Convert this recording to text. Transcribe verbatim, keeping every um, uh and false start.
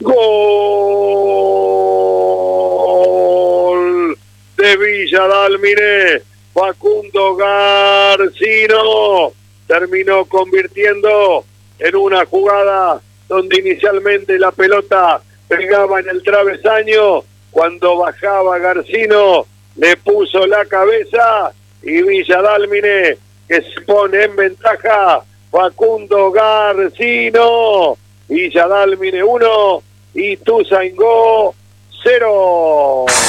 Gol de Villa Dálmine. Facundo Garcino terminó convirtiendo en una jugada donde inicialmente la pelota pegaba en el travesaño. Cuando bajaba Garcino le puso la cabeza y Villa Dálmine, que se pone en ventaja. Facundo Garcino, Villa Dálmine uno, Ituzaingó cero.